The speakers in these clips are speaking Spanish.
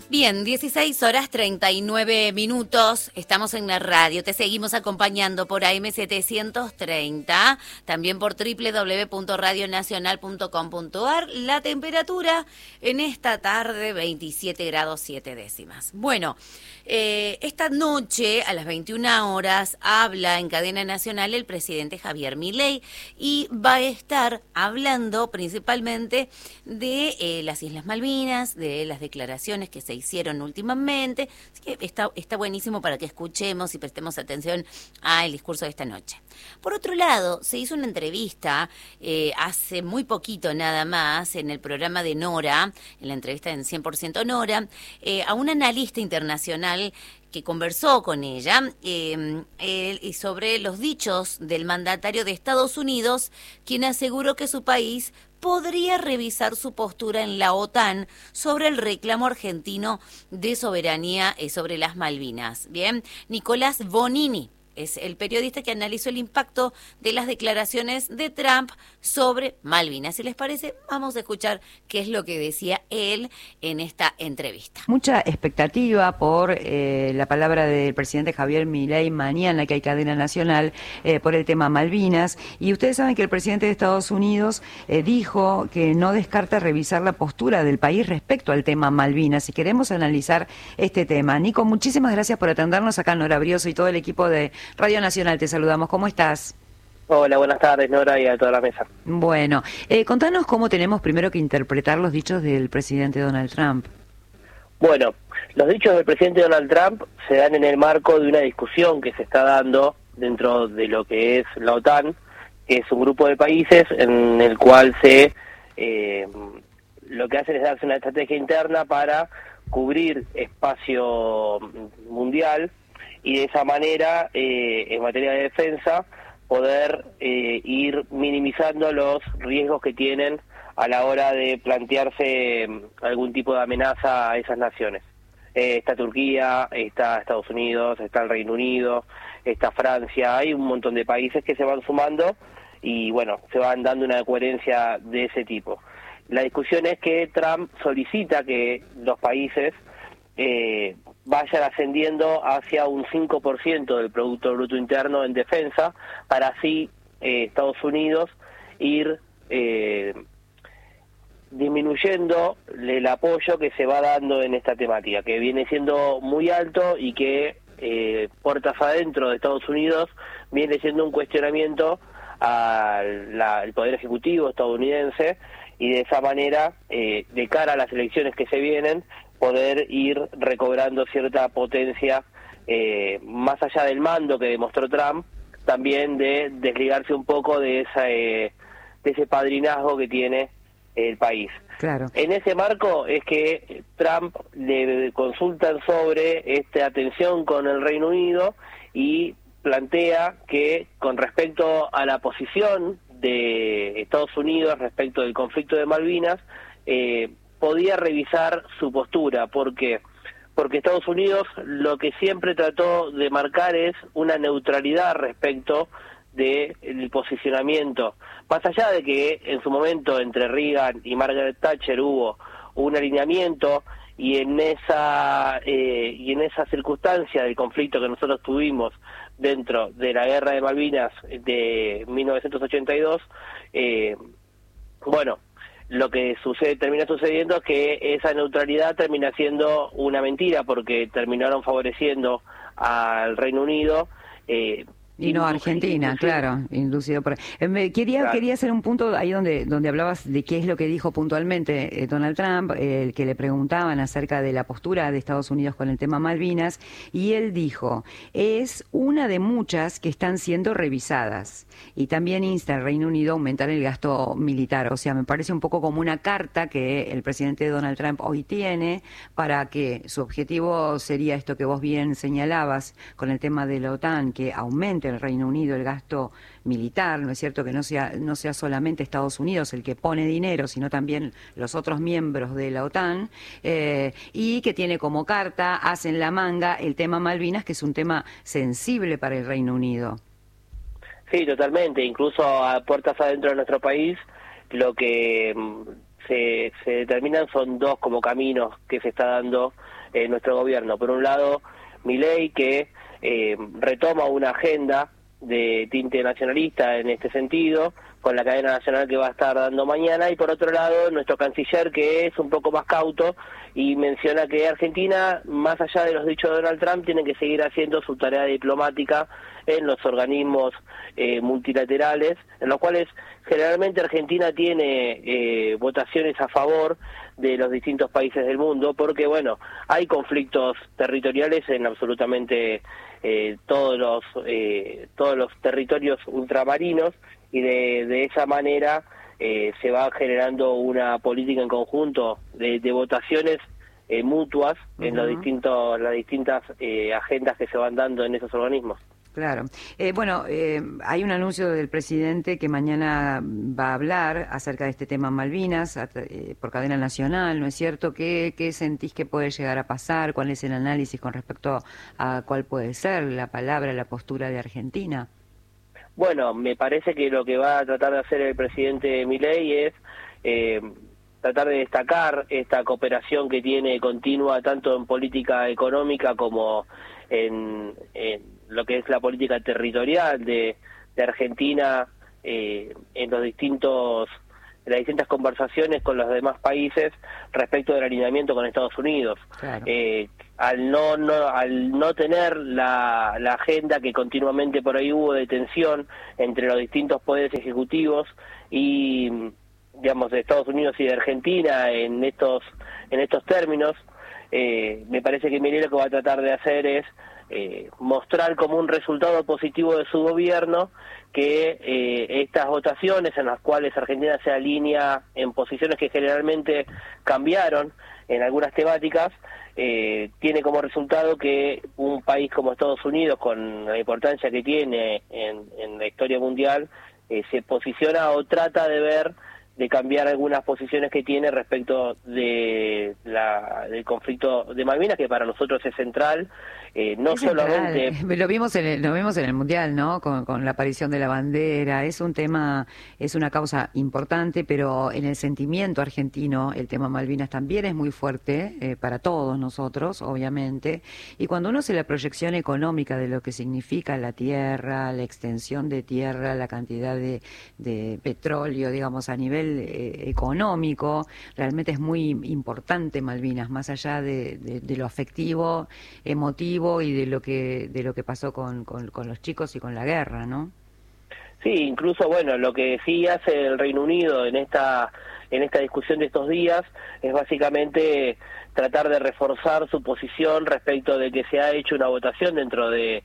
Bien, 16 horas 39 minutos, estamos en la radio, te seguimos acompañando por AM730, también por www.radionacional.com.ar, la temperatura en esta tarde 27 grados 7 décimas. Bueno, esta noche a las 21 horas habla en cadena nacional el presidente Javier Milei y va a estar hablando principalmente de las Islas Malvinas, de las declaraciones que se hicieron últimamente, así que está buenísimo para que escuchemos y prestemos atención al discurso de esta noche. Por otro lado, se hizo una entrevista hace muy poquito nada más en el programa de Nora, en la entrevista en 100% Nora, a un analista internacional que conversó con ella sobre los dichos del mandatario de Estados Unidos, quien aseguró que su país podría revisar su postura en la OTAN sobre el reclamo argentino de soberanía sobre las Malvinas. Bien, Nicolás Bonini es el periodista que analizó el impacto de las declaraciones de Trump sobre Malvinas. Si les parece, vamos a escuchar qué es lo que decía él en esta entrevista. Mucha expectativa por la palabra del presidente Javier Milei mañana, que hay cadena nacional, por el tema Malvinas. Y ustedes saben que el presidente de Estados Unidos dijo que no descarta revisar la postura del país respecto al tema Malvinas. Y queremos analizar este tema. Nico, muchísimas gracias por atendernos acá, Nora Brioso y todo el equipo de Radio Nacional. Te saludamos. ¿Cómo estás? Hola, buenas tardes, Nora, y a toda la mesa. Bueno, contanos cómo tenemos primero que interpretar los dichos del presidente Donald Trump. Bueno, los dichos del presidente Donald Trump se dan en el marco de una discusión que se está dando dentro de lo que es la OTAN, que es un grupo de países en el cual lo que hacen es darse una estrategia interna para cubrir espacio mundial y de esa manera, en materia de defensa, poder ir minimizando los riesgos que tienen a la hora de plantearse algún tipo de amenaza a esas naciones. Está Turquía, está Estados Unidos, está el Reino Unido, está Francia, hay un montón de países que se van sumando y bueno, se van dando una coherencia de ese tipo. La discusión es que Trump solicita que los países vayan ascendiendo hacia un 5% del Producto Bruto Interno en defensa, para así Estados Unidos ir disminuyendo el apoyo que se va dando en esta temática, que viene siendo muy alto y que puertas adentro de Estados Unidos viene siendo un cuestionamiento al Poder Ejecutivo estadounidense, y de esa manera, de cara a las elecciones que se vienen, poder ir recobrando cierta potencia, más allá del mando que demostró Trump, también de desligarse un poco de ese padrinazgo que tiene el país. Claro. En ese marco es que Trump le consultan sobre esta tensión con el Reino Unido y plantea que con respecto a la posición de Estados Unidos respecto del conflicto de Malvinas, podía revisar su postura. ¿Por qué? Porque Estados Unidos lo que siempre trató de marcar es una neutralidad respecto del posicionamiento. Más allá de que en su momento entre Reagan y Margaret Thatcher hubo un alineamiento, y en esa circunstancia del conflicto que nosotros tuvimos dentro de la guerra de Malvinas de 1982, bueno, lo que termina sucediendo es que esa neutralidad termina siendo una mentira, porque terminaron favoreciendo al Reino Unido. Y no a Argentina, claro, inducido por... Quería hacer un punto ahí donde hablabas de qué es lo que dijo puntualmente Donald Trump, que le preguntaban acerca de la postura de Estados Unidos con el tema Malvinas, y él dijo, es una de muchas que están siendo revisadas, y también insta al Reino Unido a aumentar el gasto militar. O sea, me parece un poco como una carta que el presidente Donald Trump hoy tiene para que su objetivo sería esto que vos bien señalabas con el tema de la OTAN, que aumente el Reino Unido el gasto militar, ¿no es cierto? Que no sea solamente Estados Unidos el que pone dinero, sino también los otros miembros de la OTAN, y que tiene como carta, hace en la manga el tema Malvinas, que es un tema sensible para el Reino Unido. Sí, totalmente. Incluso a puertas adentro de nuestro país, lo que se determinan son dos como caminos que se está dando nuestro gobierno. Por un lado, Milei, que retoma una agenda de tinte nacionalista en este sentido, con la cadena nacional que va a estar dando mañana, y por otro lado nuestro canciller, que es un poco más cauto y menciona que Argentina, más allá de los dichos de Donald Trump, tiene que seguir haciendo su tarea diplomática en los organismos multilaterales, en los cuales generalmente Argentina tiene votaciones a favor de los distintos países del mundo, porque bueno, hay conflictos territoriales en absolutamente todos los territorios ultramarinos, y de esa manera se va generando una política en conjunto de votaciones mutuas en las distintas agendas que se van dando en esos organismos. Claro. Bueno, hay un anuncio del presidente que mañana va a hablar acerca de este tema Malvinas por cadena nacional, ¿no es cierto? ¿Qué sentís que puede llegar a pasar? ¿Cuál es el análisis con respecto a cuál puede ser la palabra, la postura de Argentina? Bueno, me parece que lo que va a tratar de hacer el presidente Milei es tratar de destacar esta cooperación que tiene continua tanto en política económica como en lo que es la política territorial de Argentina en las distintas conversaciones con los demás países respecto del alineamiento con Estados Unidos. Claro. Al no tener la agenda que continuamente por ahí hubo de tensión entre los distintos poderes ejecutivos y digamos de Estados Unidos y de Argentina en estos términos, me parece que Milei lo que va a tratar de hacer es mostrar como un resultado positivo de su gobierno que estas votaciones en las cuales Argentina se alinea en posiciones que generalmente cambiaron en algunas temáticas, tiene como resultado que un país como Estados Unidos, con la importancia que tiene en la historia mundial, se posiciona o trata de cambiar algunas posiciones que tiene respecto del conflicto de Malvinas, que para nosotros es central, no es solamente... Lo vimos en el Mundial, ¿no? Con la aparición de la bandera. Es un tema, es una causa importante, pero en el sentimiento argentino el tema Malvinas también es muy fuerte para todos nosotros, obviamente. Y cuando uno hace la proyección económica de lo que significa la tierra, la extensión de tierra, la cantidad de petróleo, digamos, a nivel económico, realmente es muy importante Malvinas, más allá de lo afectivo, emotivo y de lo que pasó con los chicos y con la guerra, ¿no? Sí, incluso bueno, lo que sí hace el Reino Unido en esta discusión de estos días es básicamente tratar de reforzar su posición respecto de que se ha hecho una votación dentro de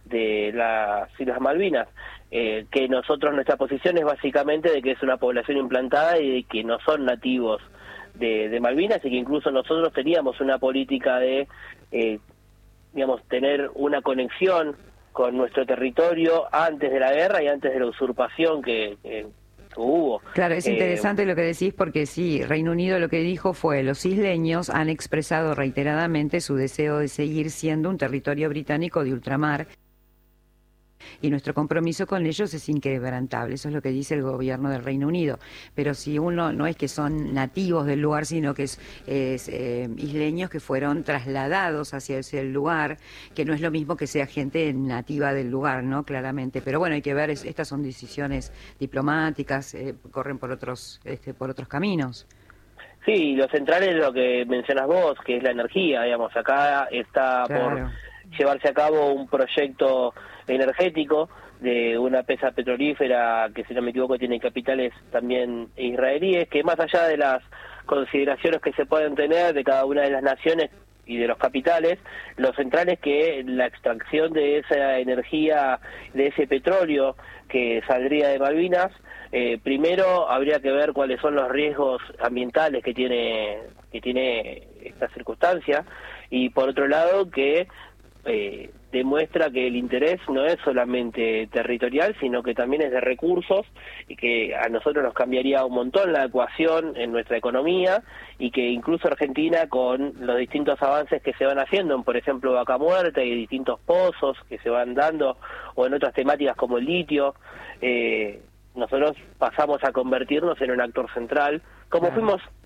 las Islas Malvinas, que nuestra posición es básicamente de que es una población implantada y de que no son nativos de Malvinas, y que incluso nosotros teníamos una política de digamos, tener una conexión con nuestro territorio antes de la guerra y antes de la usurpación que hubo. Claro, es interesante lo que decís, porque sí, Reino Unido lo que dijo fue: los isleños han expresado reiteradamente su deseo de seguir siendo un territorio británico de ultramar, y nuestro compromiso con ellos es inquebrantable. Eso es lo que dice el gobierno del Reino Unido. Pero si uno no es que son nativos del lugar, sino que es isleños que fueron trasladados hacia ese lugar, que no es lo mismo que sea gente nativa del lugar, ¿no? Claramente. Pero bueno, hay que ver, estas son decisiones diplomáticas, corren por otros caminos. Sí, lo central es lo que mencionas vos, que es la energía, digamos. Acá está por llevarse a cabo un proyecto energético de una empresa petrolífera que, si no me equivoco, tiene capitales también israelíes, que más allá de las consideraciones que se pueden tener de cada una de las naciones y de los capitales, lo central es que la extracción de esa energía, de ese petróleo que saldría de Malvinas, primero habría que ver cuáles son los riesgos ambientales que tiene esta circunstancia, y por otro lado que demuestra que el interés no es solamente territorial, sino que también es de recursos, y que a nosotros nos cambiaría un montón la ecuación en nuestra economía, y que incluso Argentina, con los distintos avances que se van haciendo en, por ejemplo, Vaca Muerta y distintos pozos que se van dando, o en otras temáticas como el litio, nosotros pasamos a convertirnos en un actor central, como fuimos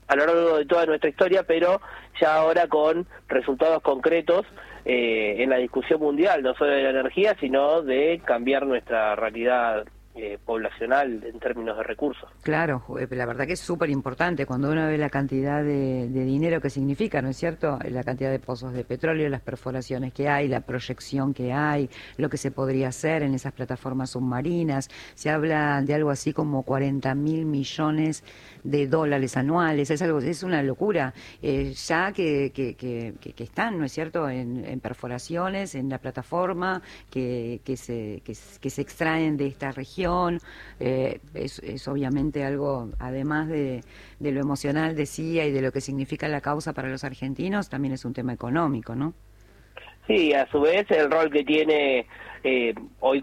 a lo largo de toda nuestra historia, pero ya ahora con resultados concretos en la discusión mundial, no solo de la energía, sino de cambiar nuestra realidad poblacional en términos de recursos. Claro, la verdad que es súper importante cuando uno ve la cantidad de dinero que significa, ¿no es cierto? La cantidad de pozos de petróleo, las perforaciones que hay, la proyección que hay, lo que se podría hacer en esas plataformas submarinas. Se habla de algo así como 40.000 millones de dólares anuales. Es una locura. Ya que están, ¿no es cierto?, en perforaciones, en la plataforma, que se extraen de esta región. Es obviamente algo, además de lo emocional, decía, y de lo que significa la causa para los argentinos, también es un tema económico, ¿no? Sí, a su vez el rol que tiene hoy.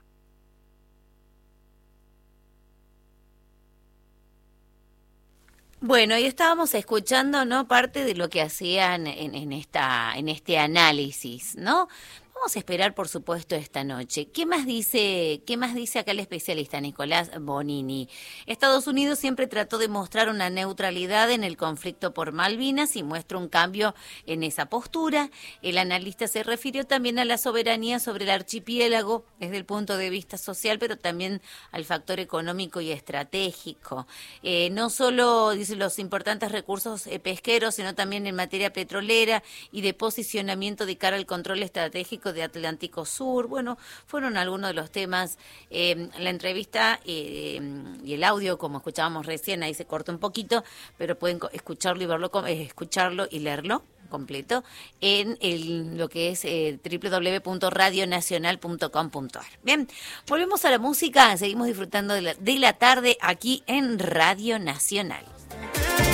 Bueno, y estábamos escuchando, ¿no?, parte de lo que hacían en este análisis, ¿no? Vamos a esperar, por supuesto, esta noche. ¿Qué más dice acá el especialista Nicolás Bonini? Estados Unidos siempre trató de mostrar una neutralidad en el conflicto por Malvinas y muestra un cambio en esa postura. El analista se refirió también a la soberanía sobre el archipiélago desde el punto de vista social, pero también al factor económico y estratégico. No solo, dice, los importantes recursos pesqueros, sino también en materia petrolera y de posicionamiento de cara al control estratégico de Atlántico Sur. Bueno, fueron algunos de los temas. La entrevista y el audio, como escuchábamos recién, ahí se corta un poquito, pero pueden escucharlo y verlo, escucharlo y leerlo completo en lo que es www.radionacional.com.ar. Bien, volvemos a la música, seguimos disfrutando de la tarde aquí en Radio Nacional.